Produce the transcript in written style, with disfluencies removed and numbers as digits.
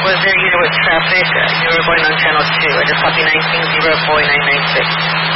was there either with traffic? You were going on channel 2. I just copy 190496.